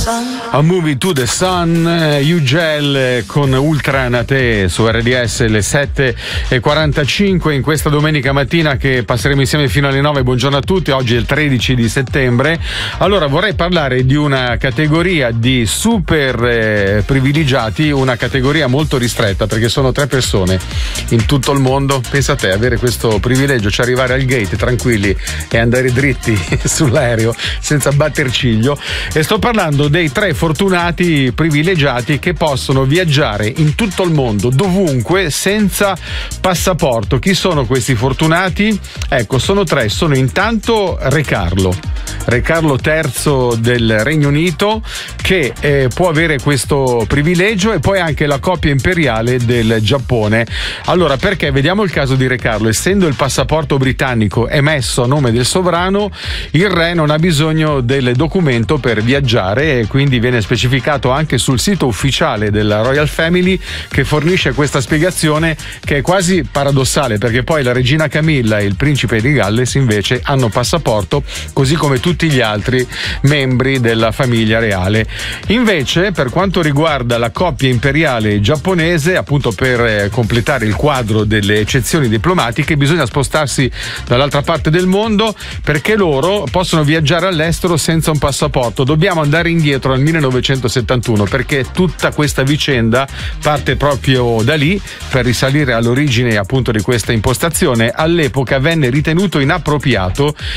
A Movie to the Sun, Ugel con Ultra Nate su RDS le 7:45 in questa domenica mattina che passeremo insieme fino alle 9. Buongiorno a tutti, oggi è il 13 di settembre. Allora vorrei parlare di una categoria di super privilegiati, una categoria molto ristretta perché sono 3 persone in tutto il mondo. Pensa a te, avere questo privilegio, cioè arrivare al gate tranquilli e andare dritti sull'aereo senza batter ciglio, e sto parlando dei 3 fortunati privilegiati che possono viaggiare in tutto il mondo, dovunque, senza passaporto. Chi sono questi fortunati? Ecco, sono 3. Sono intanto Re Carlo III del Regno Unito, che può avere questo privilegio, e poi anche la coppia imperiale del Giappone. Allora, perché? Vediamo il caso di Re Carlo. Essendo il passaporto britannico emesso a nome del sovrano, il re non ha bisogno del documento per viaggiare, e quindi viene specificato anche sul sito ufficiale della Royal Family, che fornisce questa spiegazione che è quasi paradossale, perché poi la regina Camilla e il principe di Galles invece hanno passaporto, così come tutti gli altri membri della famiglia reale. Invece, per quanto riguarda la coppia imperiale giapponese, appunto per completare il quadro delle eccezioni diplomatiche, bisogna spostarsi dall'altra parte del mondo, perché loro possono viaggiare all'estero senza un passaporto. Dobbiamo andare indietro al 1971, perché tutta questa vicenda parte proprio da lì, per risalire all'origine appunto di questa impostazione. All'epoca venne ritenuto inappropriato